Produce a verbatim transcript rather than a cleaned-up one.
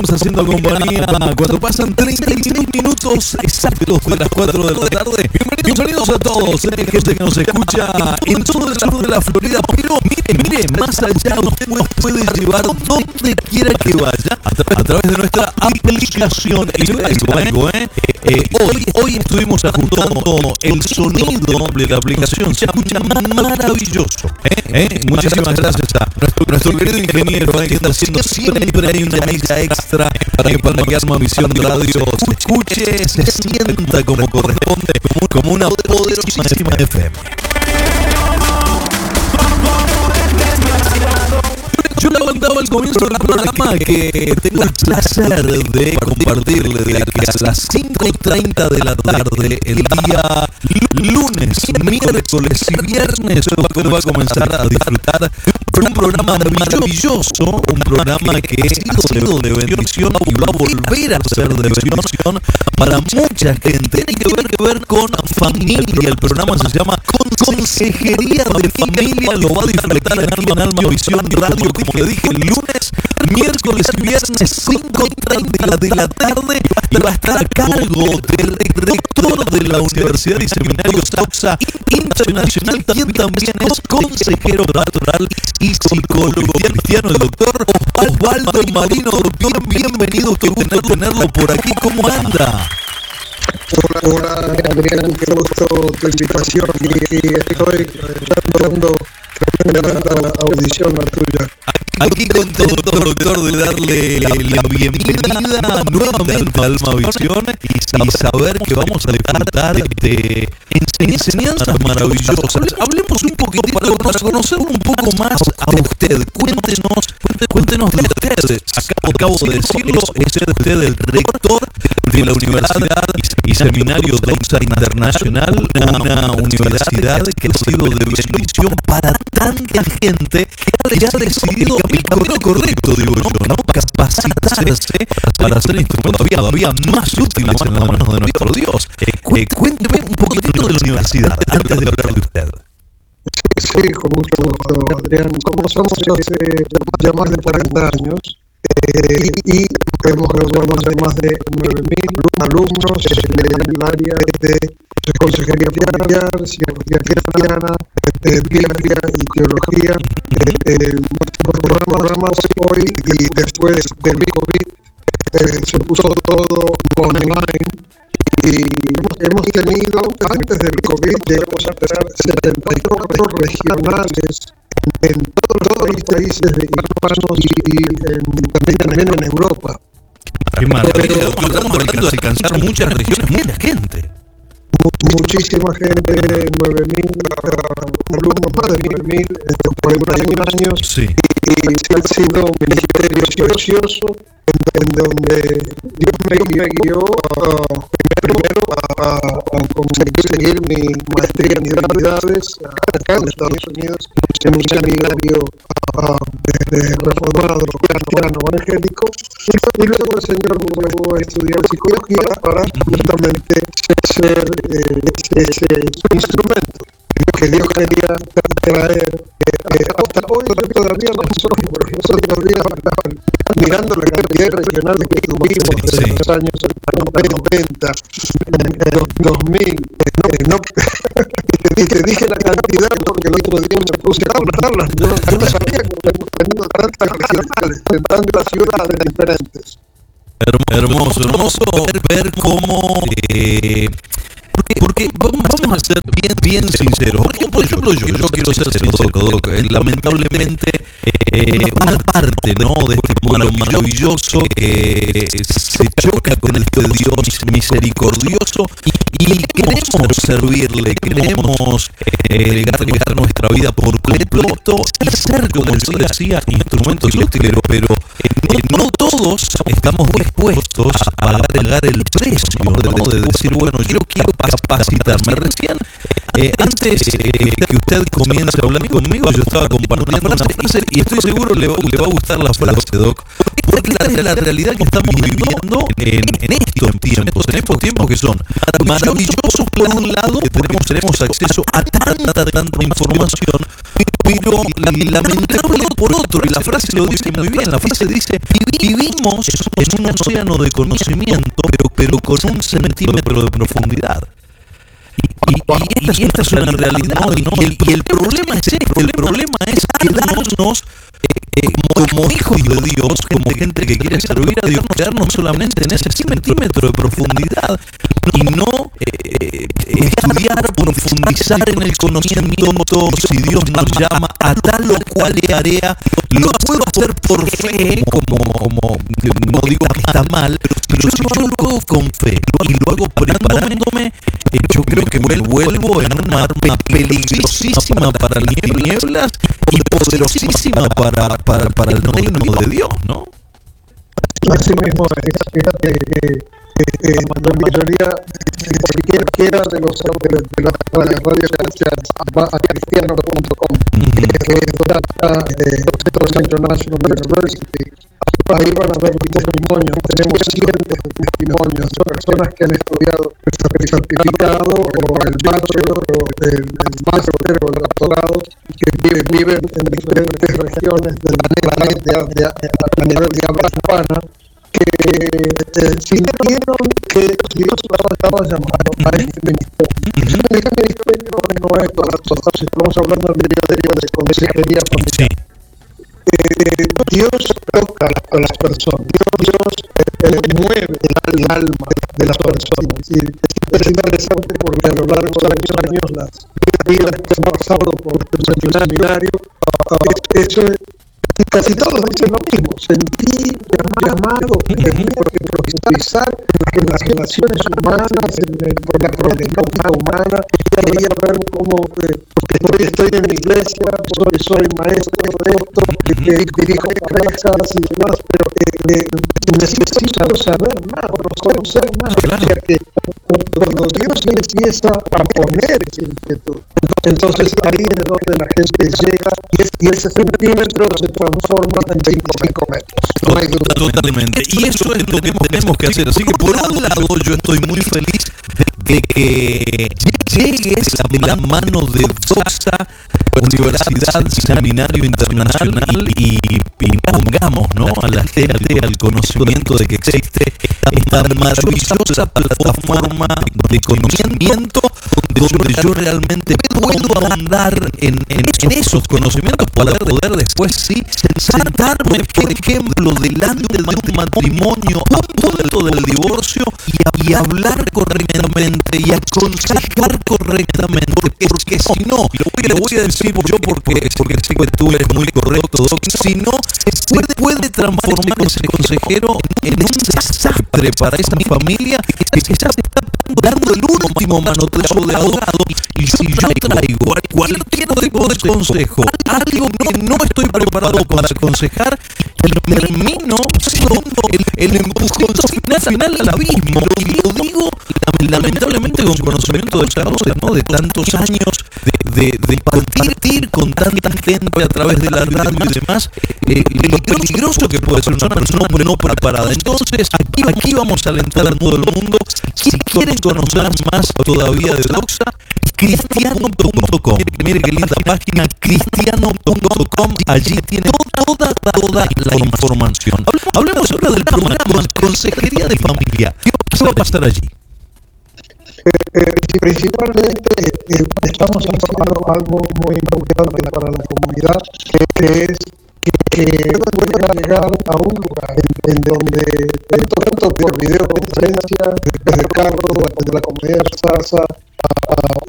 haciendo compañía cuando pasan treinta y seis minutos exactos de las cuatro de la tarde. Bienvenidos a todos, eh, gente que nos escucha en todo el sur de la Florida. Pero mire, mire, más allá, usted nos puede llevar donde quiera que vaya a, tra a través de nuestra aplicación. Y le voy a decir algo, ¿eh? Eh, hoy, hoy estuvimos ajustando el sonido de la aplicación. Se escucha maravilloso. ¿eh? ¿Eh? Muchísimas gracias a nuestro, nuestro querido ingeniero, ¿eh? que está haciendo siempre hay una milla extra para que Palma Visión Radio se escuche, se sienta como corresponde, como una poderosísima F M. Yo le contaba al comienzo del programa que tengo el placer de compartirle de que a las cinco y treinta de la tarde, el día lunes, miércoles y viernes, usted va a comenzar a disfrutar de un programa maravilloso, un programa que ha sido de bendición y va a volver a ser de bendición para mucha gente. Tiene que ver, que ver con familia. El programa se llama Consejería de Familia. Lo va a disfrutar en Alma Visión Radio, como le dije, el lunes, miércoles y viernes, cinco y treinta de la tarde, y va a estar a cargo del rector de la Universidad y Seminario Soxa Internacional, quien también es consejero pastoral y psicólogo cristiano, el doctor Osvaldo Marino. Bien, bienvenido, qué gusto tenerlo por aquí. ¿Cómo anda? Hola, hola Adrián, qué gusto tu invitación. Y, y estoy dando tremenda audición la tuya. Aquí contento, doctor, de darle la bienvenida nuevamente a Alma Visión y saber que vamos a disfrutar de enseñanzas maravillosas. Hablemos un poquitito para conocer un poco más a usted. Cuéntenos, cuéntenos de usted. Acabo de decirlo, es usted el rector de la Universidad y Seminario Soxa Internacional, una universidad que ha sido de bendición para tanta gente que ha decidido el camino correcto, digo yo, ¿no? Capacitarse para hacer instrumentos todavía más útiles en las manos de nuestro Dios. Eh, cuénteme un poquitito de la universidad antes de hablar de usted. Sí, con mucho gusto, Adrián. Comenzamos hace ya más de cuarenta años eh, y hemos graduado más de nueve mil alumnos en el área de consejería familiar, psicología cristiana, eh, Biblia y teología. Eh, eh, nuestros programas hoy y después del COVID eh, se puso todo online. Y hemos, hemos tenido, antes del COVID, llegamos a tener setenta y cuatro regionales en, en todos, todos los países de hispanos y, y en, también, también en Europa. Qué maravilla, estamos tratando de alcanzar muchas regiones, mucha gente. Muchísima gente, nueve mil uh, alumnos, más de nueve mil, de cuarenta y un años, sí. y, y ha sido un ministerio precioso en, en donde Dios me guió uh, primero a, a, a conseguir mi maestría en humanidades acá en Estados Unidos, en un seminario uh, de, de reformado cristiano evangélico, y luego el Señor me llevó a estudiar psicología para justamente ser eh, ese, ese instrumento que Dios quería traer eh, eh, hasta hoy. Todavía nosotros, porque nosotros todavía mirando la cantidad regional que tuvimos sí, en sí. los años noventa, dos mil, eh, no, y te dije la cantidad porque el otro día me puse a hablarlas. Yo, yo no sabía que hemos tenido tantas regionales en tantas ciudades diferentes. Hermoso, hermoso ver, ver cómo eh, porque, porque vamos, vamos a ser bien, bien sinceros. Por ejemplo, por ejemplo yo, yo quiero ser sincero, lamentablemente eh, una parte, ¿no?, de este pueblo maravilloso que se choca con este Dios misericordioso y, y queremos servirle, queremos eh, entregar nuestra vida por completo y ser, como yo decía, instrumentos útiles, pero eh, no todos estamos dispuestos a pagar el precio, ¿no?, de decir, bueno, yo quiero capacitarme. Recién Eh, antes eh, que usted comience a hablar conmigo, yo estaba compartiendo una frase y estoy seguro le va, le va a gustar la frase, Doc. Porque esta es la realidad que estamos viviendo en, en estos tiempos, en estos tiempos que son maravillosos por un lado, que tenemos, tenemos acceso a tanta, tanta información, pero lamentable por otro, y la frase lo dice muy bien, la frase dice, vivimos en un océano de conocimiento, pero, pero con un centímetro de profundidad. Y, y, y, esta es una realidad, ¿no? Y el, y el problema es este, el problema es quedarnos eh, como, como hijos de Dios, como gente que quiere servir a Dios, quedarnos solamente en ese centímetro de profundidad y no eh, estudiar, profundizar en el conocimiento. Si Dios nos llama a tal o cual tarea, lo puedo hacer por fe, como, como no digo que está mal, pero yo lo hago con fe y lo hago preparándome. Eh, yo creo que me vuelvo en un arma peligrosísima para las tinieblas y poderosísima para, para, para el reino de Dios, ¿no? Así mismo, fíjate que eh, la mayoría, cualquiera de los de las radioescuchas va a cristiano punto com, que trata de Doctors International University. Ahí van a ver testimonios. Tenemos cientos de testimonios de personas que han estudiado el certificado o el bachelor o el, el máster o el doctorado, que viven, viven en diferentes regiones del planeta de, de, a nivel de habla hispana, que eh, sintieron que Dios los estaba llamando a este ministerio. Este ministerio no es para todos. Estamos hablando del ministerio de consejería familiar. Eh, Dios toca a las personas, Dios, Dios eh, mueve el alma de las personas. Y es interesante porque a lo largo de los años las vidas que han pasado por el seminario, uh, eso es, casi todos dicen lo mismo: sentí llamado por profundizar en las relaciones humanas, en, en por la problemática humana. Quería ver cómo, eh, porque estoy, estoy en mi iglesia, soy, soy maestro de esto, eh, dirijo empresas y demás, pero eh, eh, necesito saber más, conocer más. Claro. Que cuando Dios empieza a poner esa inquietud, entonces ahí es donde la gente llega y ese centímetro se transforma en cinco metros. No hay duda. Totalmente. Y eso es lo que tenemos que hacer. Así que por un lado yo estoy muy feliz de que llegues a la mano de Doxa, Universidad Seminario Internacional, y, y pongamos, ¿no?, a la gente al conocimiento de que existe esta maravillosa plataforma de conocimiento donde yo realmente puedo andar en, en, en esos conocimientos para poder después sí sentarme, por ejemplo, delante de un matrimonio a punto del divorcio y, y hablar correctamente y aconsejar correctamente, porque si no, y lo voy a decir yo porque, porque sé que tú eres muy correcto, Doc, si no, puede, puede transformar ese consejero en un desastre para esa familia que se está dando el último manotazo de ahogado. Y si yo traigo cualquier tipo de consejo, algo que no estoy preparado para aconsejar, termino siendo el, el empujoncito final, final al abismo. Y lo digo lamentablemente con conocimiento de causa, ¿no?, de tantos años de, de, de partir con tanta gente a través de la radio y demás, eh, lo peligroso que puede ser una persona no preparada. Entonces aquí, aquí vamos a alentar a todo el mundo, si quieren conocer más todavía de Doxa, cristiano punto com. Mire qué linda página, cristiano punto com. Allí tiene toda, toda la información. Hablemos ahora del programa Consejería de Familia. ¿Qué va a pasar allí? Eh, eh, principalmente eh, estamos haciendo algo muy importante para la comunidad, que, que es que, que puedan llegar a un lugar en, en donde tanto, tanto por videoconferencia, desde Carlos, desde la comunidad Salsa, a, a